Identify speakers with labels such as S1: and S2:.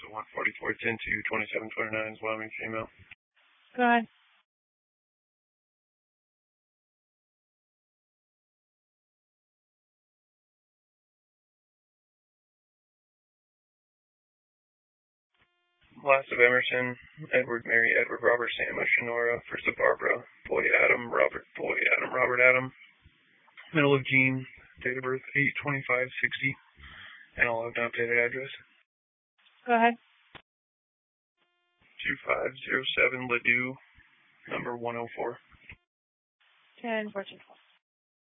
S1: 144-10-2-2729 is Wyoming female.
S2: Go ahead.
S1: Last of Emerson, Edward, Mary, Edward, Robert, Sam, Shanora. First of Barbara, boy, Adam, Robert, boy, Adam, Robert, Adam. Middle of Jean, date of birth 8/25/60, and I'll have an updated address.
S2: Go ahead.
S1: 2507 Ladue, number 104.
S2: 10-14-12.